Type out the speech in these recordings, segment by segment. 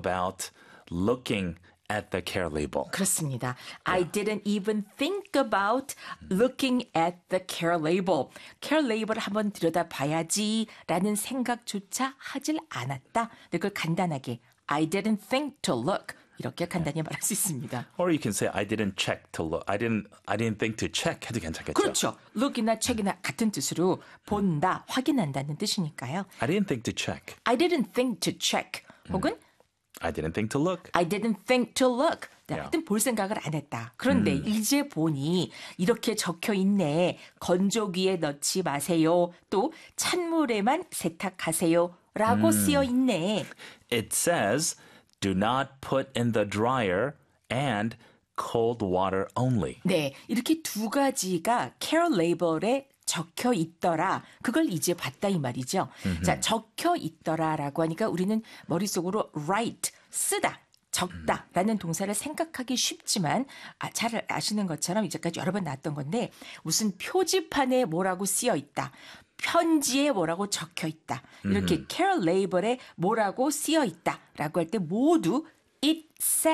about looking at the care label. 그렇습니다. I didn't even think about looking at the care label. care label을 한번 들여다봐야지라는 생각조차 하질 않았다. 그걸 간단하게 I didn't think to look. 이렇게 간단히 말할 수 있습니다. Or you can say I didn't check to look. I didn't think to check 해도 괜찮겠죠. 그렇죠. look이나 check이나 같은 뜻으로 본다, 확인한다는 뜻이니까요. I didn't think to check. I didn't think to check. 혹은 I didn't think to look. I didn't think to look. Yeah. 하여튼 볼 생각을 안 했다. 그런데 이제 보니 이렇게 적혀 있네. 건조기에 넣지 마세요. 또 찬물에만 세탁하세요. 라고 쓰여 있네. It says do not put in the dryer and cold water only. 네, 이렇게 두 가지가 care label에 적혀 있더라. 그걸 이제 봤다 이 말이죠. 자, 적혀 있더라라고 하니까 우리는 머릿속으로 write, 쓰다. 적다라는 동사를 생각하기 쉽지만 잘 아시는 것처럼 이제까지 여러 번 나왔던 건데 무슨 표지판에 뭐라고 쓰여 있다. 편지에 뭐라고 적혀 있다. 이렇게 care label에 뭐라고 쓰여 있다라고 할 때 모두 it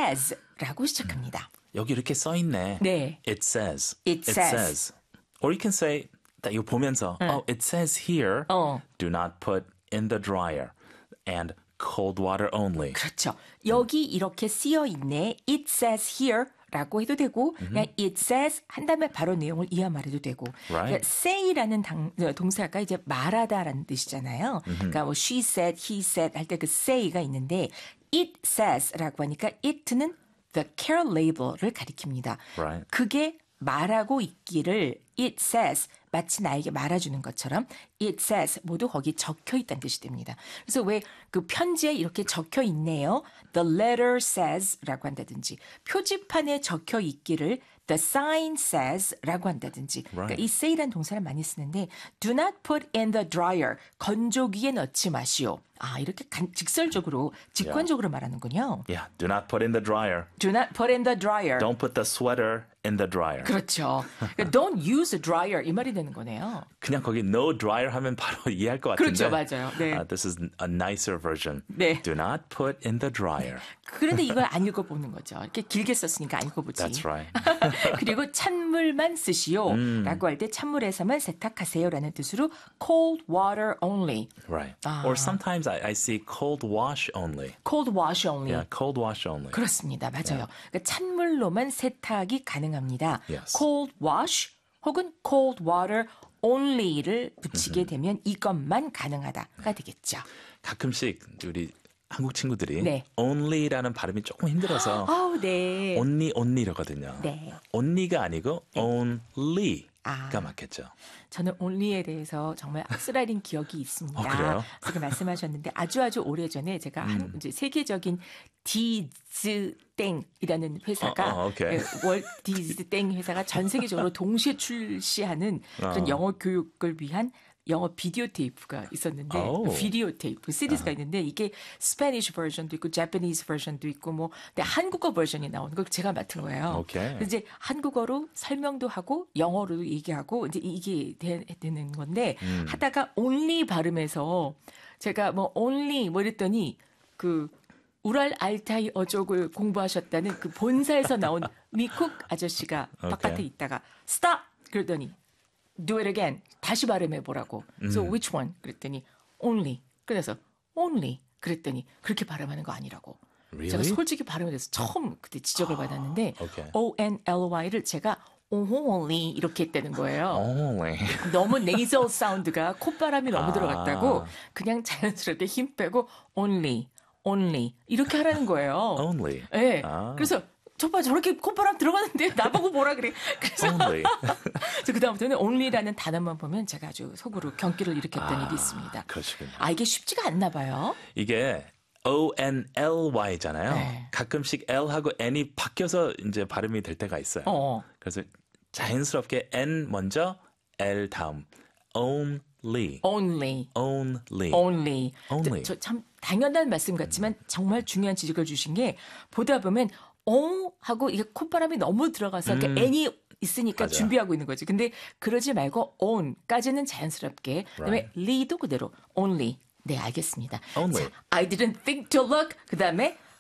says라고 시작합니다. 여기 이렇게 써 있네. 네. It says. It says. Or you can say that 이거 보면서 oh, it says here do not put in the dryer and cold water only. 그렇죠. 여기 이렇게 쓰여 있네. It says here 라고 해도 되고 그냥 it says 한 다음에 바로 내용을 이어 말해도 되고 Right. 그러니까 say라는 동사가 이제 말하다라는 뜻이잖아요. 그러니까 뭐 she said, he said 할 때 그 say가 있는데 it says라고 하니까 it는 the care label을 가리킵니다. Right. 그게 말하고 있기를 it says 마치 나에게 말아주는 것처럼 it says 모두 거기 적혀 있다는 뜻이 됩니다. 그래서 왜 그 편지에 이렇게 적혀 있네요. The letter says라고 한다든지 표지판에 적혀 있기를 the sign says라고 한다든지 그러니까 이 say라는 동사를 많이 쓰는데 do not put in the dryer 건조기에 넣지 마시오. 이렇게 직설적으로 직관적으로 말하는군요. Yeah, do not put in the dryer. Do not put in the dryer. Don't put the sweater in the dryer. 그렇죠. 그러니까 don't use a dryer 이 말이 되는 거네요. 그냥 거기 no dryer 하면 바로 이해할 것 같은데. 그렇죠, 맞아요. 네. This is a nicer version. 네. Do not put in the dryer. 그런데 이걸 안 읽어보는 거죠. 이렇게 길게 썼으니까 안 읽어보지. That's right. 그리고 찬물만 쓰시오 라고 할 때 찬물에서만 세탁하세요라는 뜻으로 cold water only. Right. Or sometimes I see cold wash only. cold wash only. Yeah, cold wash only. 그렇습니다. 맞아요. 그러니까 찬물로만 세탁이 가능합니다. Yes. cold wash 혹은 cold water only를 붙이게 되면 이것만 가능하다가 되겠죠. 가끔씩 우리 한국 친구들이 네. only라는 발음이 조금 힘들어서 네. only 이러거든요. 네. only가 아니고 only가 맞겠죠. 저는 only에 대해서 정말 쓰라린 기억이 있습니다. 그래요? 그렇게 말씀하셨는데 아주 오래전에 제가 이제 세계적인 디즈땡이라는 회사가 오케이. 월 디즈땡 회사가 전 세계적으로 동시에 출시하는 그런 영어 교육을 위한 영어 비디오 테이프가 있었는데 비디오 테이프 시리즈가 있는데 이게 스페니쉬 버전도 있고 제퍼니즈 버전도 있고 뭐 근데 한국어 버전이 나오는 걸 제가 맡은 거예요. 오케이. 그래서 이제 한국어로 설명도 하고 영어로도 얘기하고 이제 이게 되는 건데 하다가 only 발음해서 제가 뭐 only 뭐 이랬더니 그 우랄 알타이 어족을 공부하셨다는 그 본사에서 나온 미쿡 아저씨가 바깥에 있다가 stop 그러더니 do it again. 다시 발음해 보라고. So which one? 그랬더니 only. 그래서 only. 그랬더니 그렇게 발음하는 거 아니라고. Really? 제가 솔직히 발음에 대해서 처음 그때 지적을 받았는데 okay. O-N-L-Y를 제가 only 이렇게 했다는 거예요. only. 너무 네이절 사운드가 콧바람이 너무 들어갔다고 그냥 자연스럽게 힘 빼고 only 이렇게 하라는 거예요. only. 네. 그래서 저봐 저렇게 콧바람 들어가는데 나보고 뭐라 그래. 그래서 only. 그다음부터는 only라는 단어만 보면 제가 아주 속으로 경기를 일으켰던 일이 있습니다. 그러시군요. 이게 쉽지가 않나 봐요. 이게 O-N-L-Y잖아요. 네. 가끔씩 L하고 N이 바뀌어서 이제 발음이 될 때가 있어요. 그래서 자연스럽게 N 먼저 L 다음 only. 저 참 당연한 말씀 같지만 정말 중요한 지적을 주신 게 보다 보면 하고 이게 콧바람이 너무 들어가서 N이 있으니까 맞아. 준비하고 있는 거지. 근데 그러지 말고 on까지는 자연스럽게 그다음에 le도 그대로 only. 네, 알겠습니다. Only. 자, I didn't think to look. 그다음에